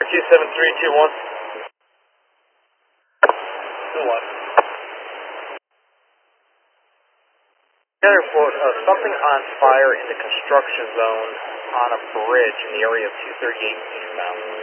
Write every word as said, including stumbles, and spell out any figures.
two seven three two one. two one. Got a report of something on fire in the construction zone on a bridge in the area of two thirty-eight eastbound.